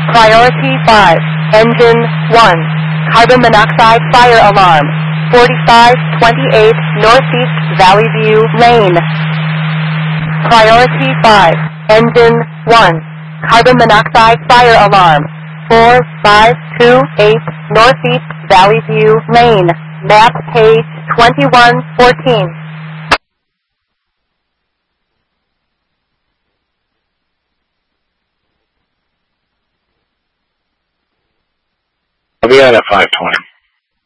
Priority 5, Engine 1, carbon monoxide fire alarm, 4528 Northeast Valley View Lane. Priority 5, Engine 1, carbon monoxide fire alarm, 4528 Northeast Valley View Lane, map page 2114. I'll be on at 5:20.